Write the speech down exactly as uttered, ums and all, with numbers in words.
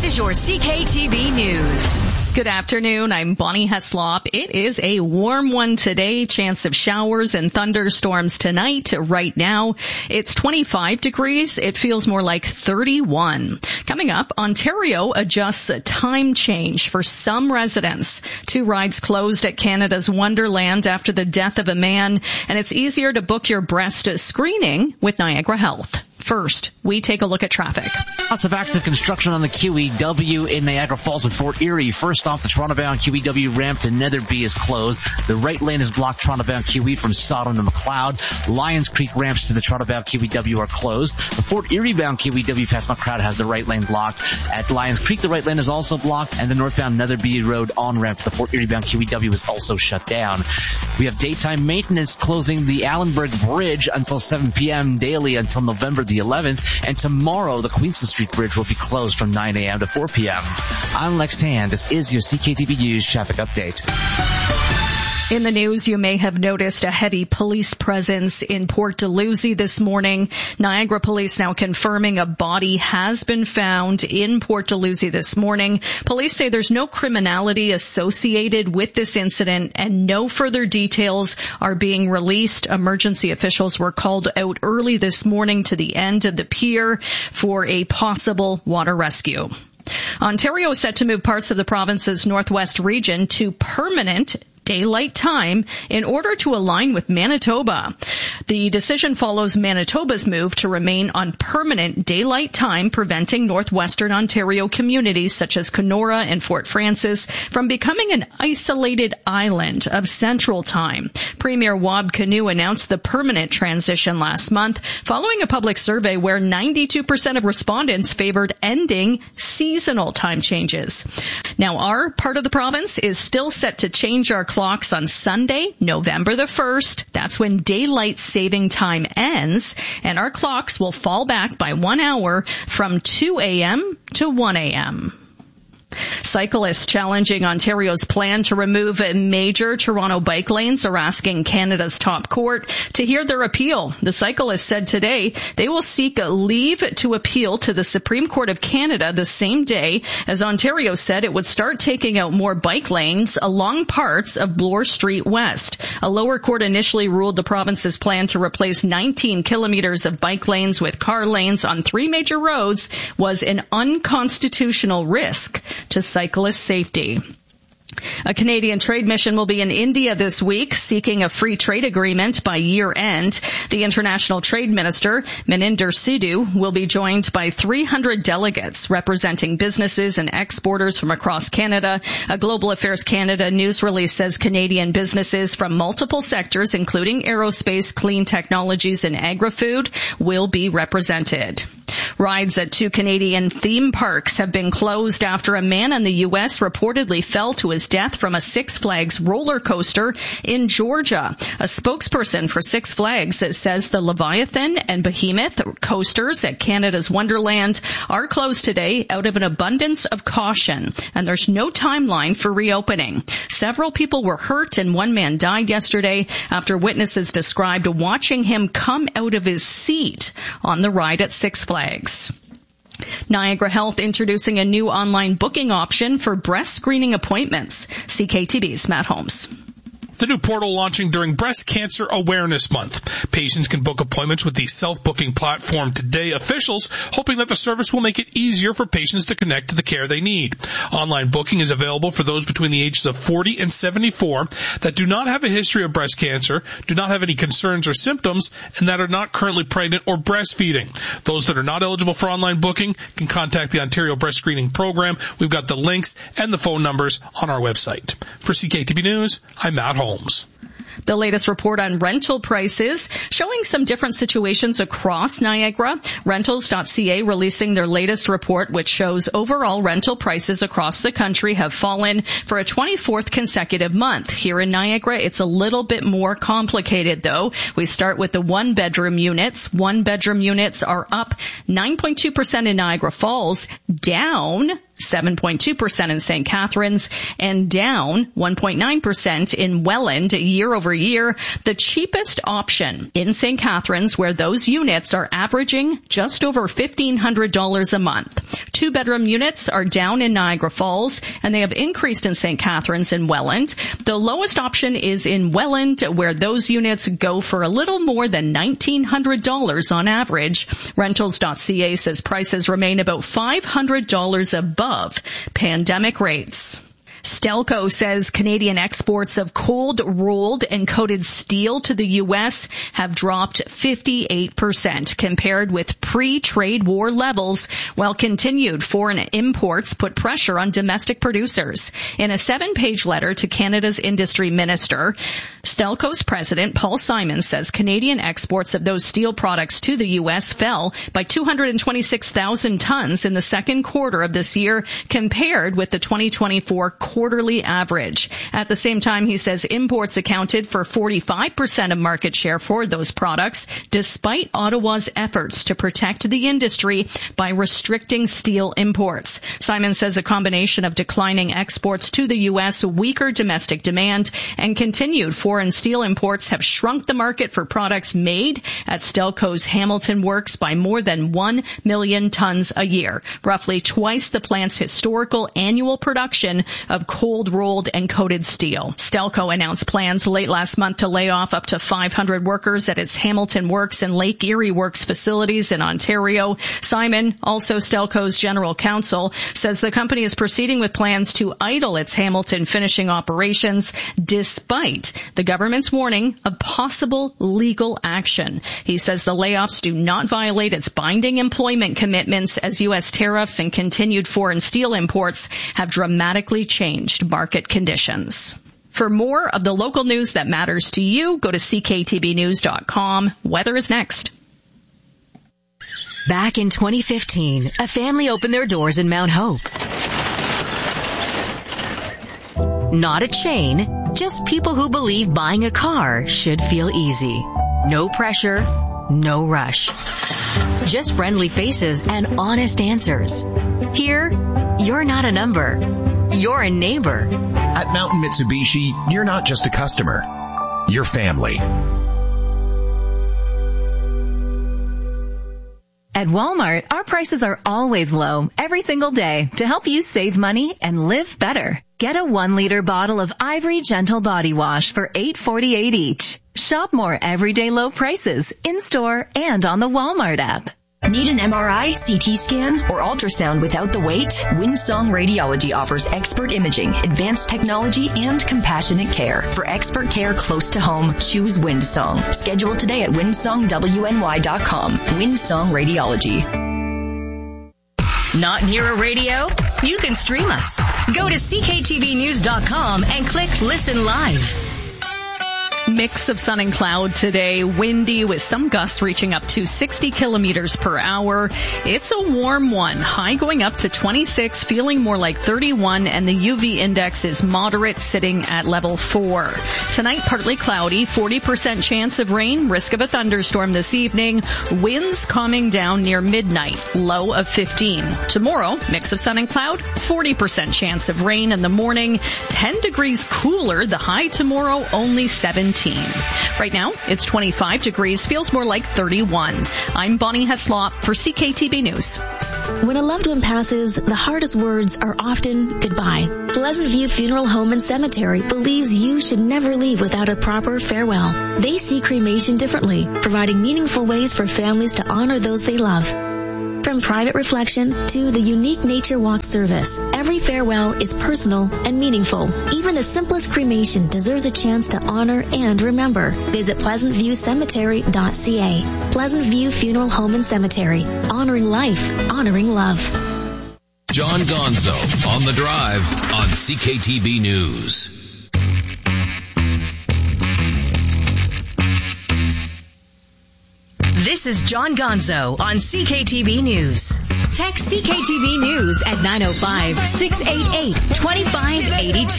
This is your C K T V News. Good afternoon. I'm Bonnie Heslop. It is a warm one today. Chance of showers and thunderstorms tonight. Right now, it's twenty-five degrees. It feels more like thirty-one. Coming up, Ontario adjusts a time change for some residents. Two rides closed at Canada's Wonderland after the death of a man, and it's easier to book your breast screening with Niagara Health. First, we take a look at traffic. Lots of active construction on the Q E W in Niagara Falls and Fort Erie. First off, the Toronto-bound Q E W ramp to Netherby is closed. The right lane is blocked Toronto-bound Q E from Sodom to McLeod. Lions Creek ramps to the Toronto-bound Q E W are closed. The Fort Erie-bound Q E W past McCrowd has the right lane blocked. At Lions Creek, the right lane is also blocked, and the northbound Netherby Road on-ramp to the Fort Erie-bound Q E W is also shut down. We have daytime maintenance closing the Allenburg Bridge until seven p.m. daily until November the eleventh, and tomorrow the Queenston Street Bridge will be closed from nine a.m. to four p.m. I'm Lex Tan. This is your C K T V News traffic update. In the news, you may have noticed a heavy police presence in Port Dalhousie this morning. Niagara Police now confirming a body has been found in Port Dalhousie this morning. Police say there's no criminality associated with this incident and no further details are being released. Emergency officials were called out early this morning to the end of the pier for a possible water rescue. Ontario is set to move parts of the province's northwest region to permanent daylight time in order to align with Manitoba. The decision follows Manitoba's move to remain on permanent daylight time, preventing northwestern Ontario communities such as Kenora and Fort Frances from becoming an isolated island of Central Time. Premier Wab Kinew announced the permanent transition last month following a public survey where ninety-two percent of respondents favored ending seasonal time changes. Now, our part of the province is still set to change our clocks on Sunday, November the first. That's when daylight saving time ends, and our clocks will fall back by one hour from two a.m. to one a.m. Cyclists challenging Ontario's plan to remove major Toronto bike lanes are asking Canada's top court to hear their appeal. The cyclists said today they will seek a leave to appeal to the Supreme Court of Canada the same day as Ontario said it would start taking out more bike lanes along parts of Bloor Street West. A lower court initially ruled the province's plan to replace nineteen kilometers of bike lanes with car lanes on three major roads was an unconstitutional risk to cyclist safety. A Canadian trade mission will be in India this week, seeking a free trade agreement by year end. The international trade minister, Maninder Sidhu, will be joined by three hundred delegates representing businesses and exporters from across Canada. A Global Affairs Canada news release says Canadian businesses from multiple sectors, including aerospace, clean technologies, and agri-food, will be represented. Rides at two Canadian theme parks have been closed after a man in the U S reportedly fell to his death from a Six Flags roller coaster in Georgia. A spokesperson for Six Flags says the Leviathan and Behemoth coasters at Canada's Wonderland are closed today out of an abundance of caution, and there's no timeline for reopening. Several people were hurt and one man died yesterday after witnesses described watching him come out of his seat on the ride at Six Flags. Niagara Health introducing a new online booking option for breast screening appointments. C K T V's Matt Holmes. The new portal launching during Breast Cancer Awareness Month. Patients can book appointments with the self-booking platform today. Officials hoping that the service will make it easier for patients to connect to the care they need. Online booking is available for those between the ages of forty and seventy-four that do not have a history of breast cancer, do not have any concerns or symptoms, and that are not currently pregnant or breastfeeding. Those that are not eligible for online booking can contact the Ontario Breast Screening Program. We've got the links and the phone numbers on our website. For C K T V News, I'm Matt Holmes. The latest report on rental prices showing some different situations across Niagara. Rentals dot C A releasing their latest report, which shows overall rental prices across the country have fallen for a twenty-fourth consecutive month. Here in Niagara, it's a little bit more complicated, though. We start with the one-bedroom units. One-bedroom units are up nine point two percent in Niagara Falls, down seven point two percent in Saint Catharines, and down one point nine percent in Welland year over year. The cheapest option in Saint Catharines, where those units are averaging just over fifteen hundred dollars a month. two-bedroom units are down in Niagara Falls, and they have increased in Saint Catharines and Welland. The lowest option is in Welland, where those units go for a little more than nineteen hundred dollars on average. Rentals dot c a says prices remain about five hundred dollars above pandemic rates. Stelco says Canadian exports of cold rolled and coated steel to the U S have dropped fifty-eight percent compared with pre-trade war levels, while continued foreign imports put pressure on domestic producers. In a seven-page letter to Canada's industry minister, Stelco's president, Paul Simon, says Canadian exports of those steel products to the U S fell by two hundred twenty-six thousand tons in the second quarter of this year compared with the twenty twenty-four quarterly average. At the same time, he says imports accounted for forty-five percent of market share for those products, despite Ottawa's efforts to protect the industry by restricting steel imports. Simon says a combination of declining exports to the U S, weaker domestic demand, and continued foreign steel imports have shrunk the market for products made at Stelco's Hamilton Works by more than one million tons a year, roughly twice the plant's historical annual production of cold rolled and coated steel. Stelco announced plans late last month to lay off up to five hundred workers at its Hamilton Works and Lake Erie Works facilities in Ontario. Simon, also Stelco's general counsel, says the company is proceeding with plans to idle its Hamilton finishing operations despite the government's warning of possible legal action. He says the layoffs do not violate its binding employment commitments, as U S tariffs and continued foreign steel imports have dramatically changed market conditions. For more of the local news that matters to you, go to c k t b news dot com. Weather is next. Back in twenty fifteen, a family opened their doors in Mount Hope. Not a chain, just people who believe buying a car should feel easy. No pressure, no rush. Just friendly faces and honest answers. Here, you're not a number. You're a neighbor. At Mountain Mitsubishi, you're not just a customer. You're family. At Walmart, our prices are always low every single day to help you save money and live better. Get a one liter bottle of Ivory Gentle Body Wash for eight forty-eight each. Shop more everyday low prices in-store and on the Walmart app. Need an M R I, C T scan, or ultrasound without the wait? Windsong Radiology offers expert imaging, advanced technology, and compassionate care. For expert care close to home, choose Windsong. Schedule today at windsong w n y dot com. Windsong Radiology. Not near a radio? You can stream us. Go to c k t v news dot com and click Listen Live. Mix of sun and cloud today, windy with some gusts reaching up to sixty kilometers per hour. It's a warm one, high going up to twenty-six, feeling more like thirty-one, and the U V index is moderate, sitting at level four. Tonight, partly cloudy, forty percent chance of rain, risk of a thunderstorm this evening, winds calming down near midnight, low of fifteen. Tomorrow, mix of sun and cloud, forty percent chance of rain in the morning, ten degrees cooler, the high tomorrow only seventeen. Right now, it's twenty-five degrees, feels more like thirty-one. I'm Bonnie Heslop for C K T B News. When a loved one passes, the hardest words are often goodbye. Pleasant View Funeral Home and Cemetery believes you should never leave without a proper farewell. They see cremation differently, providing meaningful ways for families to honor those they love. From private reflection to the unique nature walk service, every farewell is personal and meaningful. Even the simplest cremation deserves a chance to honor and remember. Visit pleasant view cemetery dot c a. Pleasant View Funeral Home and Cemetery. Honoring life, honoring love. John Gonzo on The Drive on C K T B News. This is John Gonzo on C K T V News. Text C K T V News at nine oh five, six eight eight, two five eight two.